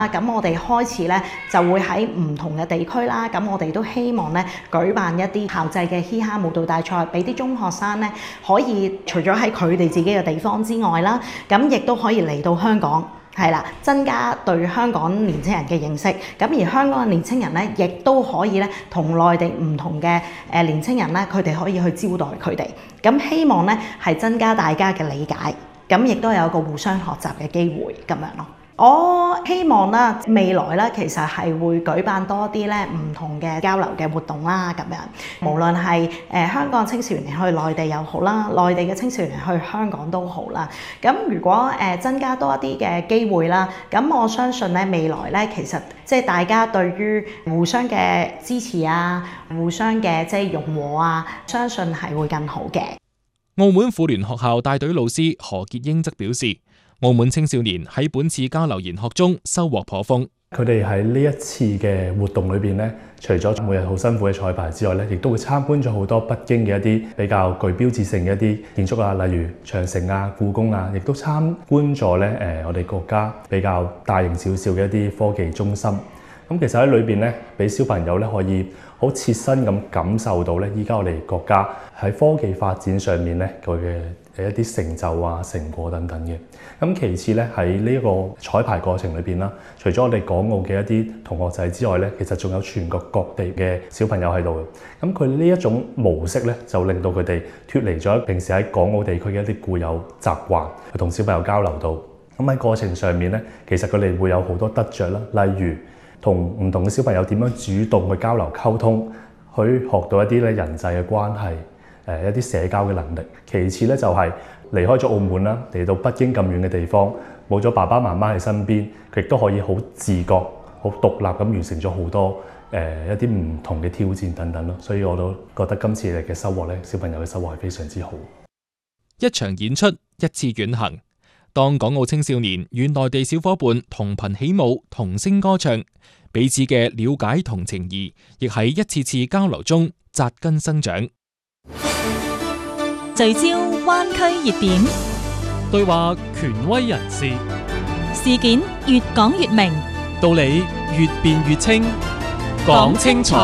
咁我哋開始咧就會喺唔同嘅地區啦，咁我哋都希望咧舉辦一啲校際嘅嘻哈舞蹈大賽，俾啲中學生咧可以除咗喺佢哋自己嘅地方之外啦，咁亦都可以嚟到香港。係啦，增加對香港年青人嘅認識，咁而香港嘅年青人咧，亦都可以咧同內地唔同嘅年青人咧，佢哋可以去招待佢哋，咁希望咧係增加大家嘅理解，咁亦都有一個互相學習嘅機會咁樣咯。我希望啦，未來咧其實係會舉辦多啲咧唔同嘅交流嘅活動啦，咁樣無論係香港青少年去內地又好啦，內地嘅青少年去香港都好啦。咁如果增加多一啲嘅機會啦，咁我相信咧未來咧其實即係大家對於互相嘅支持啊，互相嘅即係融和啊，相信係會更好嘅。 澳門婦聯學校帶隊老師何潔英則表示，澳門青少年喺本次交流研學中收穫頗豐。 佢哋喺呢一次嘅活動裏邊咧，除咗每日好辛苦嘅彩排之外咧，亦都會參觀咗好多北京嘅一啲比較具標誌性嘅一啲建築啊，例如長城啊、故宮啊，亦都參觀咗咧我哋國家比較大型少少嘅一啲科技中心。咁其實喺裏邊咧，俾小朋友咧可以好切身咁感受到咧，依家我哋國家喺科技發展上面咧佢嘅一啲成就啊、成果等等嘅。咁其次咧喺呢一個彩排過程裏邊啦，除咗我哋港澳嘅一啲同學仔之外咧，其實仲有全國各地嘅小朋友喺度嘅。咁佢呢一種模式咧，就令到佢哋脫離咗平時喺港澳地區嘅一啲固有習慣，去同小朋友交流到。咁喺過程上面咧，其實佢哋會有好多得着啦，例如同唔同嘅小朋友點樣主動去交流溝通，去學到一啲咧人際嘅關係，一啲社交嘅能力。其次咧就係離開咗澳門啦，嚟到北京咁遠嘅地方，冇咗爸爸媽媽喺身邊，佢亦都可以好自覺、好獨立咁完成咗好多一啲唔同嘅挑戰等等咯。所以我都覺得今次嘅收穫咧，小朋友嘅收穫係非常之好。 一場演出，一次遠行。當港澳青少年與內地小伙伴同頻起舞、同聲歌唱，彼此嘅了解同情誼，亦喺一次次交流中扎根生長。 聚焦灣區熱點， 對話權威人士， 事件越講越明， 道理越辯越清，講清楚。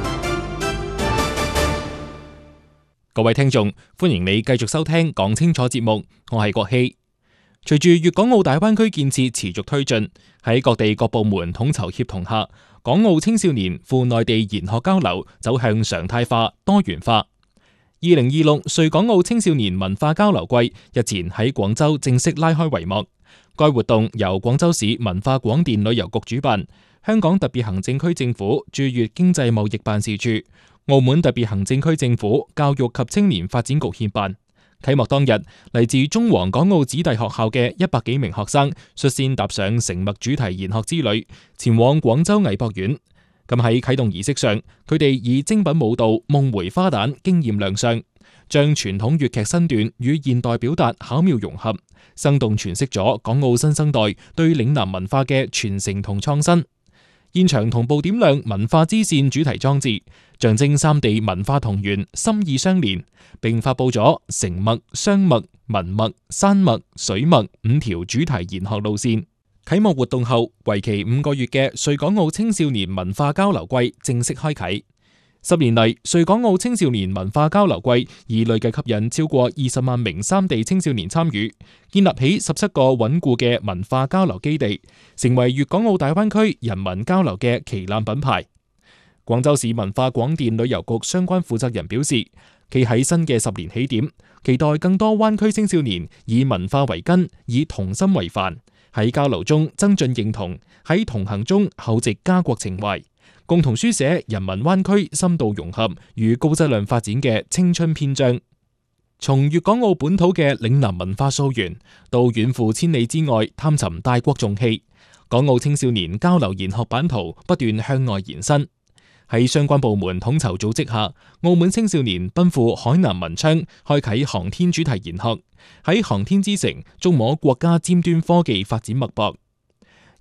各位聽眾，歡迎你繼續收聽講清楚節目，我係郭希。隨住粵港澳大灣區建設持續推進，喺各地各部門統籌協同下，港澳青少年赴內地研學交流走向常態化、多元化。2026穗港澳青少年文化交流季日前喺廣州正式拉開帷幕。該活動由廣州市文化廣電旅遊局主辦，香港特別行政區政府駐粵經濟貿易辦事處、澳門特別行政區政府教育及青年發展局協辦。啟幕當日，嚟自中皇港澳子弟學校嘅100幾名學生率先踏上成墨主題研學之旅，前往廣州藝博院。咁喺啟動儀式上，佢哋以精品舞蹈《夢回花旦》驚豔亮相，將傳統粵劇身段與現代表達巧妙融合，生動詮釋咗港澳新生代對嶺南文化嘅傳承同創新。現場同步點亮文化之線主題裝置，象徵三地文化同源、心意相連，並發佈咗城墨、湘墨、文墨、山墨、水墨5條主題研學路線。啟幕活動後，為期5個月嘅穗港澳青少年文化交流季正式開啟。10年嚟，穗港澳青少年文化交流季已累計吸引超過20萬名三地青少年參與，建立起17個穩固嘅文化交流基地，成為粵港澳大灣區人民交流嘅旗艦品牌。廣州市文化廣電旅遊局相關負責人表示，企喺新嘅10年起點，期待更多灣區青少年以文化為根，以童心為範，喺交流中增進認同，喺同行中厚植家國情懷，共同書寫人民灣區深度融合與高質量發展嘅青春篇章。從粵港澳本土嘅嶺南文化溯源，到遠赴千里之外探尋大國重器，港澳青少年交流研學版圖不斷向外延伸。喺相關部門統籌組織下，澳門青少年奔赴海南文昌，開啟航天主題研學，喺航天之城觸摸國家尖端科技發展脈搏。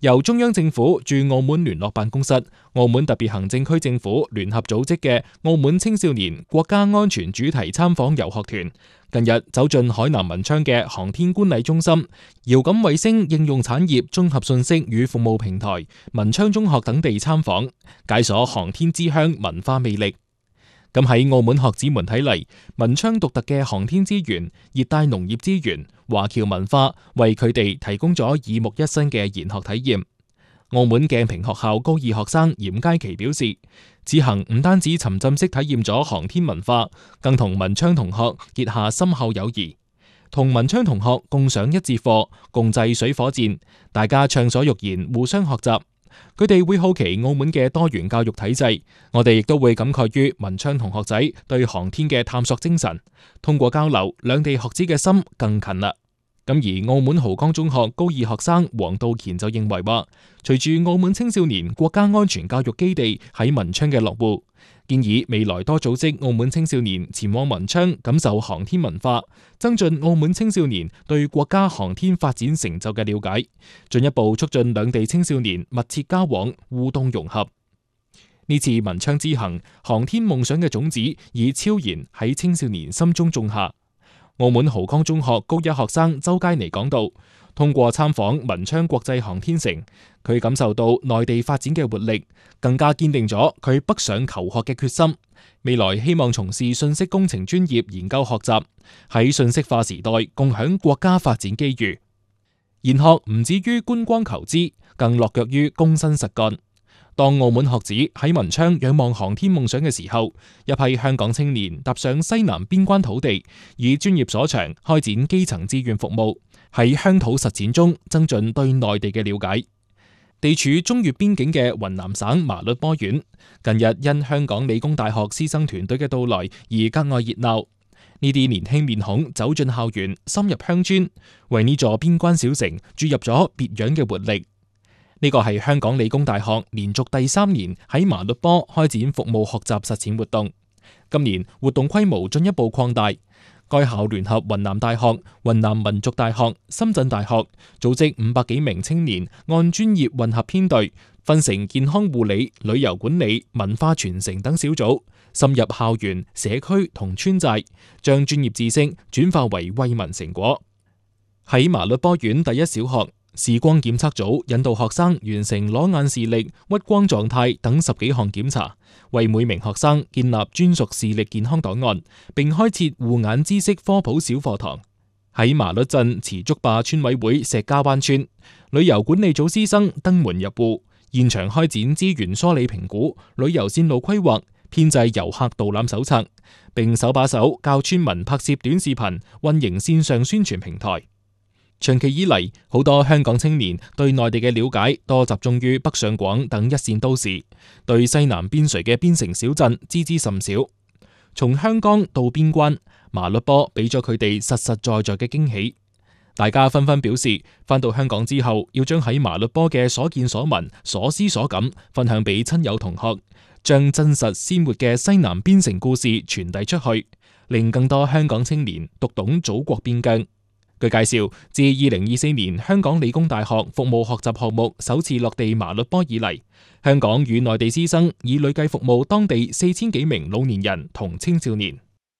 由中央政府駐澳門聯絡辦公室、澳門特別行政區政府聯合組織嘅澳門青少年國家安全主題參訪遊學團，近日走進海南文昌嘅航天觀禮中心、遙感衛星應用產業綜合信息與服務平台、文昌中學等地參訪，解鎖航天之鄉文化魅力。咁喺澳門學子們睇嚟，文昌獨特嘅航天資源、熱帶農業資源、華僑文化，為佢哋提供咗耳目一新嘅研學體驗。澳門鏡屏學校高二學生嚴佳琪表示，此行唔單止沉浸式體驗咗航天文化，更同文昌同學結下深厚友誼。同文昌同學共上一節課，共製水火箭，大家暢所欲言，互相學習。佢哋會好奇澳門嘅多元教育體制，我哋亦都會感慨於文昌同學仔對航天嘅探索精神。通過交流，兩地學子嘅心更近啦。咁而澳門濠江中學高二學生黃道乾就認為話，隨住澳門青少年國家安全教育基地喺文昌嘅落戶，建議未來多組織澳門青少年前往文昌感受航天文化，增進澳門青少年對國家航天發展成就嘅了解，進一步促進兩地青少年密切交往、互動融合。呢次文昌之行，航天夢想嘅種子已悄然喺青少年心中種下。澳門濠江中學高一學生周佳妮講道，通過參訪文昌國際航天城，佢感受到內地發展嘅活力，更加堅定咗佢北上求學嘅決心。未來希望從事信息工程專業研究學習，喺信息化時代共享國家發展機遇。研學唔止於觀光求知，更落腳於躬身實幹。當澳門學子喺文昌仰望航天夢想嘅時候，一批香港青年踏上西南邊關土地，以專業所長開展基層志願服務，喺鄉土實踐中增進對內地嘅了解。地處中越邊境嘅雲南省麻栗坡縣，近日因香港理工大學師生團隊嘅到來而格外熱鬧。呢啲年輕面孔走進校園，深入鄉村，為呢座邊關小城注入咗別樣嘅活力。呢個係香港理工大學連續第3年喺麻栗坡開展服務學習實踐活動。今年活動規模進一步擴大，該校聯合雲南大學、雲南民族大學、深圳大學，組織500幾名青年，按專業混合編隊，分成健康護理、旅遊管理、文化傳承等小組，深入校園、社區同村寨，將專業知識轉化為惠民成果。喺麻栗坡縣第一小學，視光檢測組引導學生完成裸眼視力、屈光狀態等10幾項檢查，為每名學生建立專屬視力健康檔案，並開設護眼知識科普小課堂。喺麻栗鎮慈竹壩村委會石家灣村，旅遊管理組師生登門入戶，現場開展資源梳理評估、旅遊線路規劃、編製遊客導覽手冊，並手把手教村民拍攝短視頻，運營線上宣傳平台。長期以嚟，好多香港青年對內地嘅了解多集中於北上廣等一線都市，對西南邊陲嘅邊城小鎮知之甚少。從香港到邊關，麻栗坡俾咗佢哋實實在在嘅驚喜。大家紛紛表示，返到香港之後，要將喺麻栗坡嘅所見所聞、所思所感分享俾親友同學，將真實鮮活嘅西南邊城故事傳遞出去，令更多香港青年讀懂祖國邊疆。據介紹，自2024年香港理工大學服務學習項目首次落地麻栗坡以嚟，香港與內地師生已累計服務當地4000幾名老年人同青少年。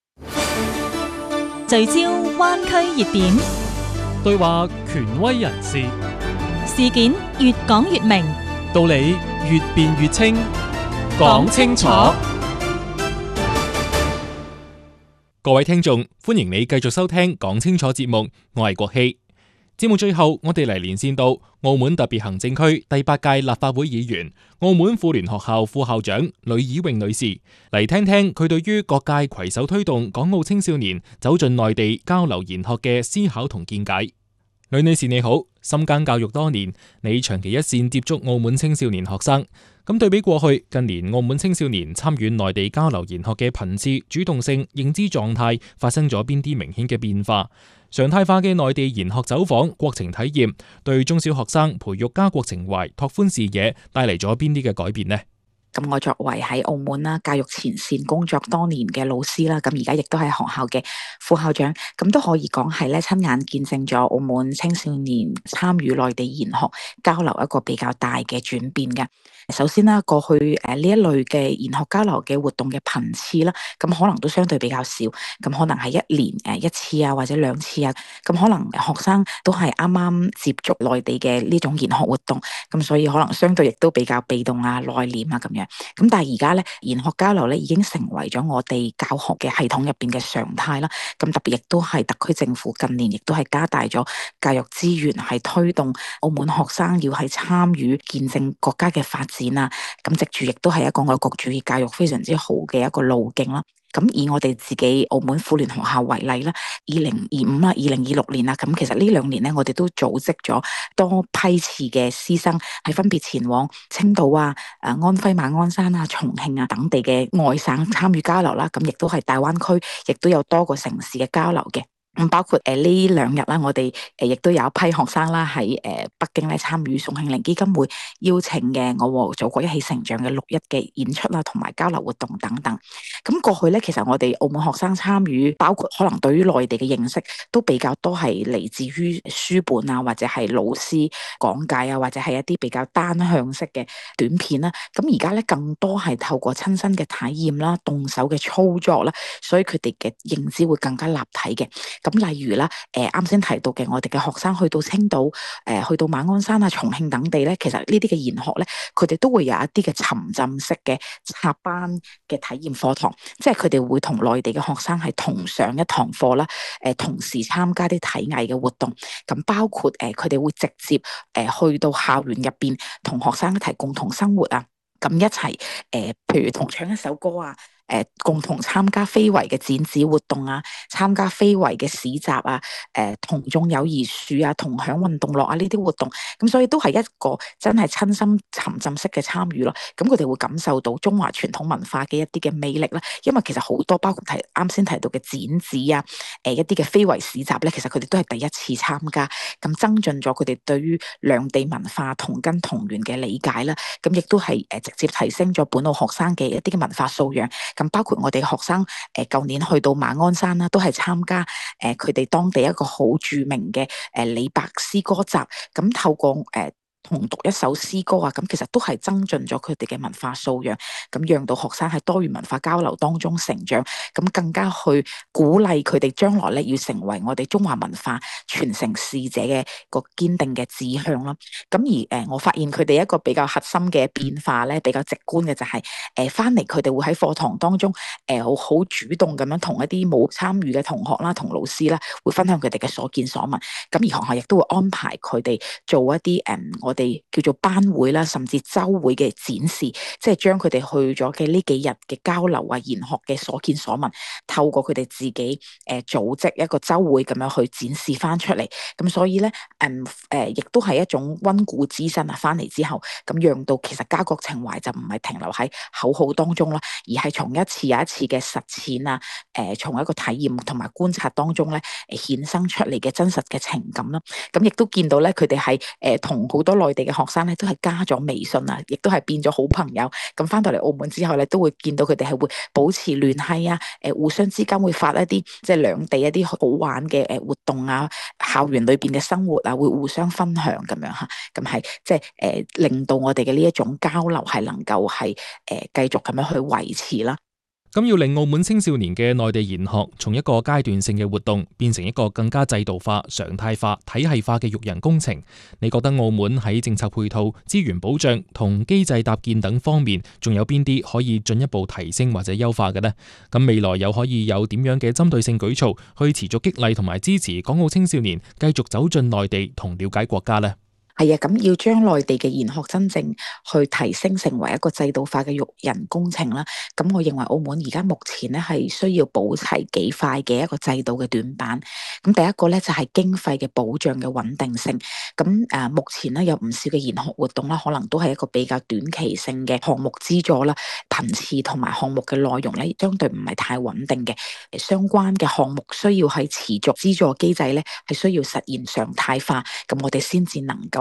聚焦灣區熱點， 對話權威人士， 事件越講越明， 道理越辯越清，講清楚。 各位聽眾，歡迎你繼續收聽講清楚節目，我係國希。節目最後，我哋嚟連線到澳門特別行政區第8屆立法會議員、澳門婦聯學校副校長呂以穎女士，嚟聽聽佢對於各界攜手推動港澳青少年走進內地交流研學嘅思考同見解。呂女士你好，深耕教育多年，你長期一線接觸澳門青少年學生。咁對比過去，近年澳門青少年參與內地交流研學嘅頻次、主動性、認知狀態發生咗邊啲明顯嘅變化？常態化嘅內地研學走訪、國情體驗，對中小學生培育家國情懷、拓寬視野帶嚟咗邊啲嘅改變呢？ 咁我作為喺澳門啦教育前線工作多年嘅老師啦，咁而家亦都係學校嘅副校長，咁都可以講係咧親眼見證咗澳門青少年參與內地研學交流一個比較大嘅轉變嘅。首先啦，過去呢一類嘅研學交流嘅活動嘅頻次啦，咁可能都相對比較少，咁可能係一年一次啊，或者2次啊，咁可能學生都係啱啱接觸內地嘅呢種研學活動，咁所以可能相對亦都比較被動啊、內斂啊咁樣。咁但係而家咧研學交流咧已經成為咗我哋教學嘅系統入邊嘅常態啦。咁特別亦都係特區政府近年亦都係加大咗教育資源，係推動澳門學生要係參與見證國家嘅發展啊。咁藉住亦都係一個愛國主義教育非常之好嘅一個路徑啦。咁以我哋自己澳門婦聯學校為例啦，2025啦、2026年啦，咁其實呢2年咧，我哋都組織咗多批次嘅師生係分別前往青島啊、安徽馬鞍山啊、重慶啊等地嘅外省參與交流啦。咁亦都係大灣區，亦都有多個城市嘅交流嘅。咁包括呢2日啦，我哋亦都有一批學生啦喺北京咧參與宋慶齡基金會邀請嘅我和祖國一起成長嘅6·1嘅演出啦，同埋交流活動等等。咁過去咧，其實我哋澳門學生參與，包括可能對於內地嘅認識都比較多係嚟自於書本啊，或者係老師講解啊，或者係一啲比較單向式嘅短片啦。咁而家咧更多係透過親身嘅體驗啦、動手嘅操作啦，所以佢哋嘅認知會更加立體嘅。咁例如啦，啱先提到嘅我哋嘅學生去到青島、去到馬鞍山啊、重慶等地咧，其實呢啲嘅研學咧，佢哋都會有一啲嘅沉浸式嘅插班嘅體驗課堂，即係佢哋會同內地嘅學生係同上一堂課啦，同時參加啲體藝嘅活動，咁包括佢哋會直接去到校園入邊同學生一齊共同生活啊，咁一齊譬如同唱一首歌啊。共同參加非遺嘅展示活動啊，參加非遺嘅市集啊，同種友誼樹啊，同享運動樂啊呢啲活動，咁所以都係一個真係親身沉浸式嘅參與咯。咁佢哋會感受到中華傳統文化嘅一啲嘅魅力啦。因為其實好多包括啱先提到嘅展紙啊，一啲嘅非遺市集咧，其實佢哋都係第一次參加，咁增進咗佢哋對於兩地文化同根同源嘅理解啦。咁亦都係直接提升咗本澳學生嘅一啲嘅文化素養。咁包括我哋學生舊年去到馬鞍山啦，都係參加佢哋當地一個好著名嘅李白詩歌集，咁透過同讀一首詩歌啊，咁其實都係增進咗佢哋嘅文化素養，咁讓到學生喺多元文化交流當中成長，咁更加去鼓勵佢哋將來咧要成為我哋中華文化傳承使者嘅個堅定嘅志向啦。咁而我發現佢哋一個比較核心嘅變化咧，比較直觀嘅就係翻嚟佢哋會喺課堂當中好主動咁樣同一啲冇參與嘅同學啦、同老師啦，會分享佢哋嘅所見所聞。咁而學校亦都會安排佢哋做一啲我哋叫做班會啦，甚至周會嘅展示，即係將佢哋去咗嘅呢幾日嘅交流啊、研學嘅所見所聞，透過佢哋自己組織一個周會咁樣去展示翻出嚟。咁所以咧，亦都係一種溫故知新啊！翻嚟之後，咁讓到其實家國情懷就唔係停留喺口號當中啦，而係從一次又一次嘅實踐啊，從一個體驗同埋觀察當中咧，衍生出嚟嘅真實嘅情感啦。咁亦都見到咧，佢哋係同好多內地嘅學生咧，都係加咗微信啊，亦都係變咗好朋友。咁翻到嚟澳門之後咧，都會見到佢哋係會保持聯繫啊，互相之間會發一啲即係兩地一啲好玩嘅活動啊，校園裏邊嘅生活啊，會互相分享咁樣嚇。咁係即係令到我哋嘅呢一種交流係能夠係繼續咁樣去維持啦。 咁要令澳門青少年嘅內地研學從一個階段性嘅活動變成一個更加制度化、常態化、體系化嘅育人工程，你覺得澳門喺政策配套、資源保障同機制搭建等方面，仲有邊啲可以進一步提升或者優化嘅呢？咁未來又可以有點樣嘅針對性舉措去持續激勵同埋支持港澳青少年繼續走進內地同了解國家呢？ 係啊，咁要將內地嘅研學真正去提升成為一個制度化嘅育人工程啦。咁我認為澳門而家目前咧係需要補齊幾塊嘅一個制度嘅短板。咁第一個咧就係經費嘅保障嘅穩定性。咁目前咧有唔少嘅研學活動啦，可能都係一個比較短期性嘅項目資助啦，頻次同埋項目嘅內容咧相對唔係太穩定嘅。相關嘅項目需要喺持續資助機制咧係需要實現常態化，咁我哋先至能夠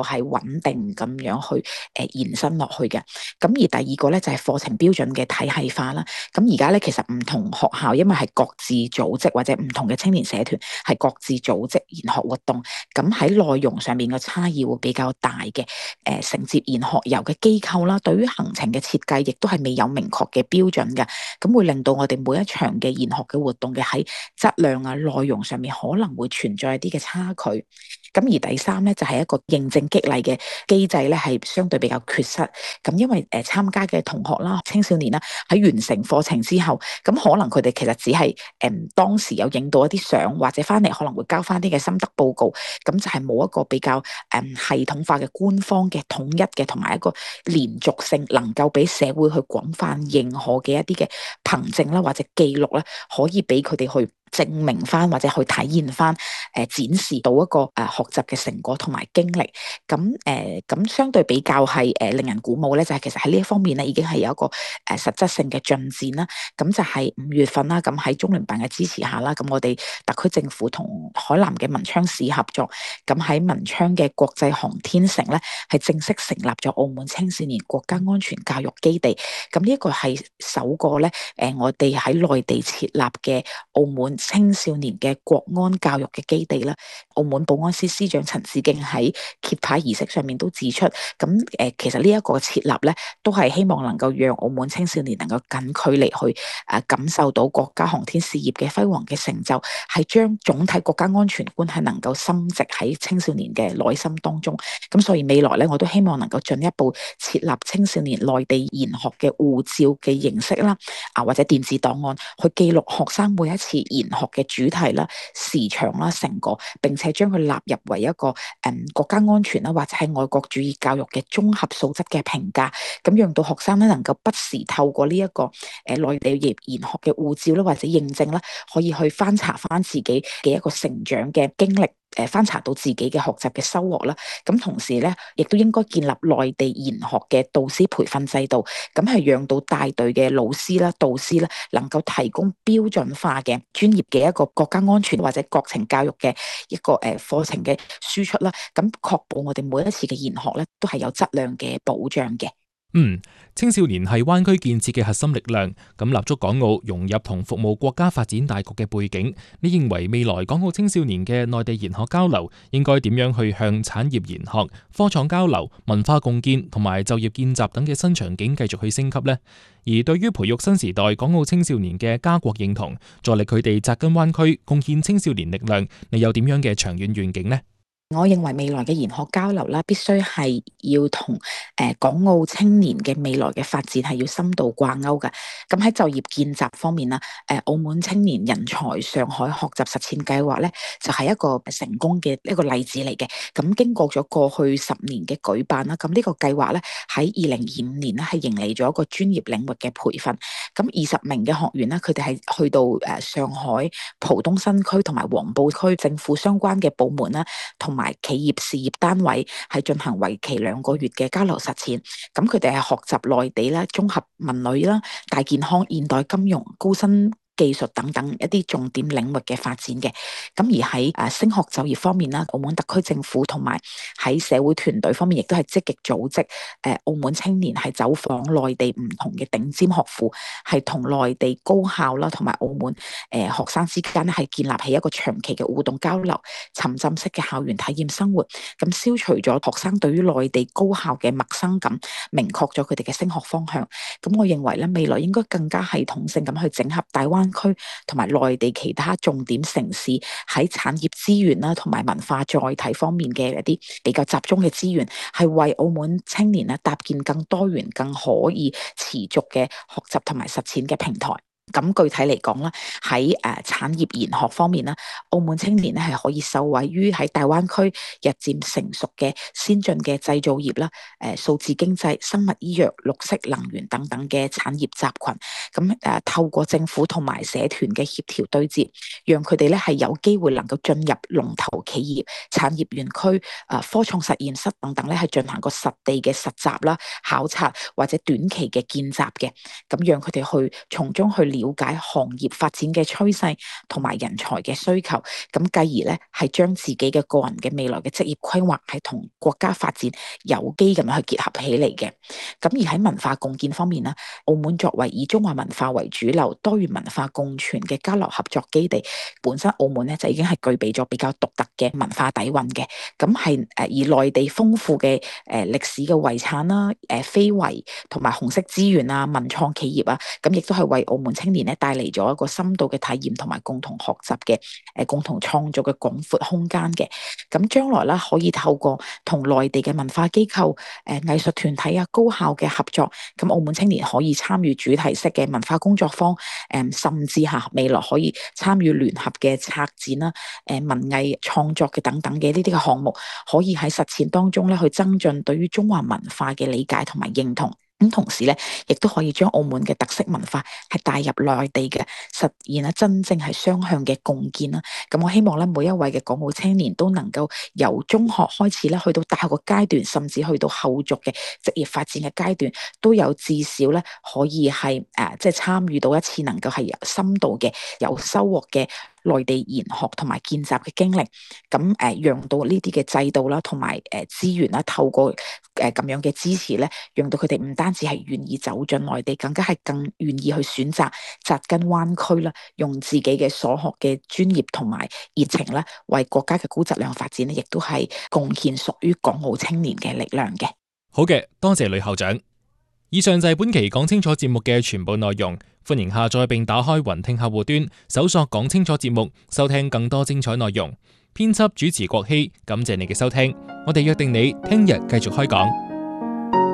係穩定咁樣去延伸落去嘅。咁而第二個咧就係課程標準嘅體系化啦。咁而家咧其實唔同學校因為係各自組織或者唔同嘅青年社團係各自組織研學活動，咁喺內容上面嘅差異會比較大嘅。承接研學遊嘅機構啦，對於行程嘅設計亦都係未有明確嘅標準嘅，咁會令到我哋每一場嘅研學嘅活動嘅喺質量啊、內容上面可能會存在一啲嘅差距。咁而第三咧就係一個認證激勵嘅機制咧，係相對比較缺失。咁因為參加嘅同學啦、青少年啦，喺完成課程之後，咁可能佢哋其實只係當時有影到一啲相，或者翻嚟可能會交翻啲嘅心得報告，咁就係冇一個比較系統化嘅官方嘅統一嘅，同埋一個連續性，能夠俾社會去廣泛認可嘅一啲嘅憑證啦，或者記錄啦，可以俾佢哋去證明翻或者去體現翻展示到一個學習嘅成果同埋經歷。咁相對比較係令人鼓舞咧，就係其實喺呢一方面咧已經係有一個實質性嘅進展啦。咁就係5月份啦，咁喺中聯辦嘅支持下啦，咁我哋特區政府同海南嘅文昌市合作，咁喺文昌嘅國際航天城咧係正式成立咗澳門青少年國家安全教育基地。咁呢一個係首個咧我哋喺內地設立嘅澳門青少年嘅國安教育嘅基地啦。澳門保安司司長陳志敬喺揭牌儀式上面都指出，咁其實呢一個設立咧，都係希望能夠讓澳門青少年能夠近距離去感受到國家航天事業嘅輝煌嘅成就，係將總體國家安全觀係能夠深植喺青少年嘅內心當中。咁所以未來咧，我都希望能夠進一步設立青少年內地研學嘅護照嘅形式啦，或者電子檔案去記錄學生每一次研學嘅主題啦、時長啦、成果，並且將佢納入為一個國家安全啦，或者係愛國主義教育嘅綜合素質嘅評價，咁讓到學生咧能夠不時透過呢一個內地研學嘅護照啦，或者認證啦，可以去翻查翻自己嘅一個成長嘅經歷。翻查到自己嘅學習嘅收穫啦，咁同時咧，亦都應該建立內地研學嘅導師培訓制度，咁係讓到帶隊嘅老師啦、導師啦，能夠提供標準化嘅專業嘅一個國家安全或者國情教育嘅一個課程嘅輸出啦，咁確保我哋每一次嘅研學咧都係有質量嘅保障嘅。 青少年係灣區建設嘅核心力量，咁立足港澳融入同服務國家發展大局嘅背景，你認為未來港澳青少年嘅內地研學交流應該點樣去向產業研學、科創交流、文化共建同埋就業見習等嘅新場景繼續去升級呢？而對於培育新時代港澳青少年嘅家國認同，助力佢哋扎根灣區，貢獻青少年力量，你有點樣嘅長遠願景呢？ 我認為未來嘅研學交流啦，必須係要同港澳青年嘅未來嘅發展係要深度掛鈎嘅。咁喺就業見習方面啦，澳門青年人才上海學習實踐計劃咧，就係一個成功嘅一個例子嚟嘅。咁經過咗過去10年嘅舉辦啦，咁呢個計劃咧喺2025年咧係迎嚟咗一個專業領域嘅培訓。咁20名嘅學員咧，佢哋係去到上海浦東新區同埋黃埔區政府相關嘅部門啦，同埋企業事業單位係進行為期2個月嘅交流實踐，咁佢哋係學習內地啦、綜合文旅啦、大健康、現代金融、高新技術等等一啲重點領域嘅發展嘅。咁而喺升學就業方面啦，澳門特區政府同埋喺社會團隊方面亦都係積極組織澳門青年係走訪內地唔同嘅頂尖學府，係同內地高校啦同埋澳門學生之間咧係建立起一個長期嘅互動交流、沉浸式嘅校園體驗生活，咁消除咗學生對於內地高校嘅陌生感，明確咗佢哋嘅升學方向。咁我認為咧，未來應該更加系統性咁去整合大灣區同埋內地其他重點城市喺產業資源啦同埋文化載體方面嘅一啲比較集中嘅資源，係為澳門青年咧搭建更多元、更可以持續嘅學習同埋實踐嘅平台。咁具體嚟講啦，喺產業研學方面啦，澳門青年咧係可以受惠於喺大灣區日漸成熟嘅先進嘅製造業啦、數字經濟、生物醫藥、綠色能源等等嘅產業集群。咁透過政府同埋社團嘅協調對接，讓佢哋咧係有機會能夠進入龍頭企業、產業園區、科創實驗室等等咧係進行個實地嘅實習啦、考察或者短期嘅見習嘅，咁讓佢哋去從中去了解行業發展嘅趨勢同埋人才嘅需求，咁繼而咧係將自己嘅個人嘅未來嘅職業規劃係同國家發展有機咁樣去結合起嚟嘅。咁而喺文化共建方面咧，澳門作為以中華文化為主流、多元文化共存嘅交流合作基地，本身澳門咧就已經係具備咗比較獨特嘅文化底蘊嘅。咁係而內地豐富嘅歷史嘅遺產啦、非遺同埋紅色資源啊、文創企業啊，咁亦都係為澳門青年咧帶嚟咗一個深度嘅體驗同埋共同學習嘅共同創造嘅廣闊空間嘅。咁將來啦，可以透過同內地嘅文化機構、藝術團體啊、高校嘅合作，咁澳門青年可以參與主題式嘅文化工作坊，甚至未來可以參與聯合嘅策展啦、文藝創作嘅等等嘅呢啲嘅項目，可以喺實踐當中咧去增進對於中華文化嘅理解同埋認同。咁同時咧，亦都可以將澳門嘅特色文化係帶入內地嘅，實現咧真正係雙向嘅共建啦。咁我希望咧，每一位嘅港澳青年都能夠由中學開始咧，去到大學嘅階段，甚至去到後續嘅職業發展嘅階段，都有至少咧可以係即係參與到一次能夠係有深度嘅、有收穫嘅內地研學同埋見習嘅經歷。咁讓到呢啲嘅制度啦，同埋資源啦，透過咁樣嘅支持咧，讓到佢哋唔單止係願意走進內地，更加係更願意去選擇紮根灣區啦，用自己嘅所學嘅專業同埋熱情咧，為國家嘅高質量發展咧，亦都係貢獻屬於港澳青年嘅力量嘅。 好嘅，多謝呂校長。以上就係本期講清楚節目嘅全部內容，歡迎下載並打開雲聽客戶端，搜索講清楚節目，收聽更多精彩內容。編輯主持郭希，感謝你嘅收聽，我哋約定你聽日繼續開講。